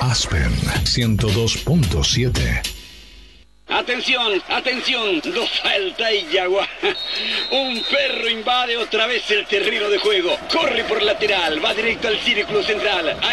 Aspen 102.7. Atención, atención, no falta y Yaguá. Un perro invade otra vez el terreno de juego. Corre por lateral, va directo al círculo central.